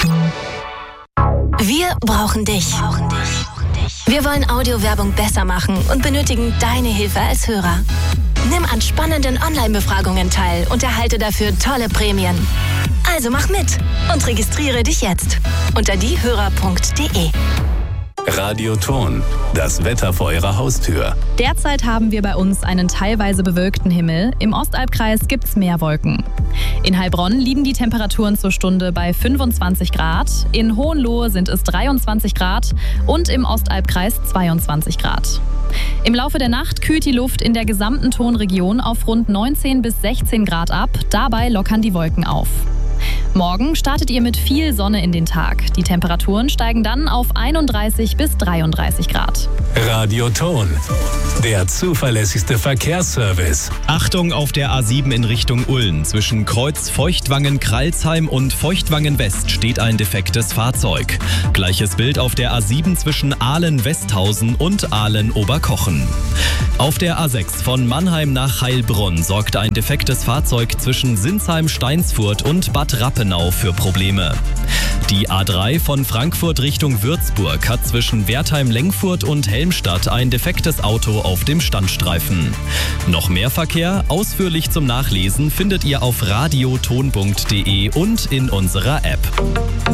Wir brauchen dich. Wir wollen Audiowerbung besser machen und benötigen deine Hilfe als Hörer. Nimm an spannenden Online-Befragungen teil und erhalte dafür tolle Prämien. Also mach mit und registriere dich jetzt unter diehörer.de. Radioton, das Wetter vor Ihrer Haustür. Derzeit haben wir bei uns einen teilweise bewölkten Himmel. Im Ostalbkreis gibt's mehr Wolken. In Heilbronn liegen die Temperaturen zur Stunde bei 25 Grad. In Hohenlohe sind es 23 Grad und im Ostalbkreis 22 Grad. Im Laufe der Nacht kühlt die Luft in der gesamten Tonregion auf rund 19 bis 16 Grad ab. Dabei lockern die Wolken auf. Morgen startet ihr mit viel Sonne in den Tag. Die Temperaturen steigen dann auf 31 bis 33 Grad. Radioton, der zuverlässigste Verkehrsservice. Achtung auf der A7 in Richtung Ulm. Zwischen Kreuz Feuchtwangen-Kralsheim und Feuchtwangen-West steht ein defektes Fahrzeug. Gleiches Bild auf der A7 zwischen Ahlen-Westhausen und Ahlen-Oberkochen. Auf der A6 von Mannheim nach Heilbronn sorgt ein defektes Fahrzeug zwischen Sinsheim-Steinsfurt und Bad Rappenau für Probleme. Die A3 von Frankfurt Richtung Würzburg hat zwischen Wertheim-Lengfurt und Helmstadt ein defektes Auto auf dem Standstreifen. Noch mehr Verkehr, ausführlich zum Nachlesen, findet ihr auf radioton.de und in unserer App.